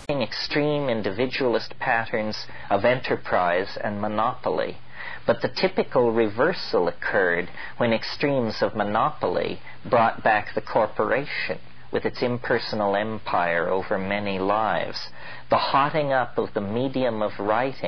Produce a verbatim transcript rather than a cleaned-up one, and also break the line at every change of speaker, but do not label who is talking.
extreme individualist patterns of enterprise and monopoly. But the typical reversal occurred when extremes of monopoly brought back the corporation with its impersonal empire over many lives. The hotting up of the medium of writing